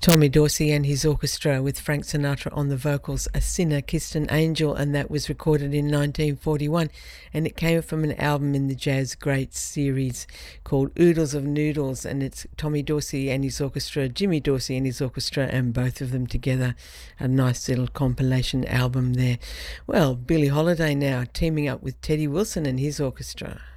Tommy Dorsey and his orchestra with Frank Sinatra on the vocals. A Sinner Kissed an Angel, and that was recorded in 1941, and it came from an album in the Jazz Greats series called Oodles of Noodles, and it's Tommy Dorsey and his orchestra, Jimmy Dorsey and his orchestra, and both of them together. A nice little compilation album there. Well, Billie Holiday now teaming up with Teddy Wilson and his orchestra.